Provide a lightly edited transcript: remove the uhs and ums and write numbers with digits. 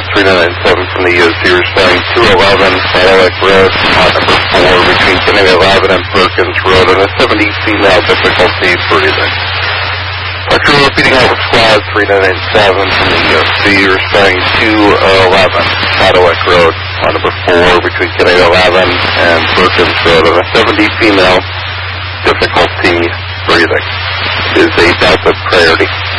3997 from the EOC responding 211 Cadillac Road, spot number 4 between Kennedy 11 and Perkins Road on a 70 female, difficulty breathing. Dr. repeating out with squad 3997 from the EOC responding 211 Cadillac Road, spot number 4 between Kennedy 11 and Perkins Road on a 70 female, difficulty breathing. It is a Delta priority.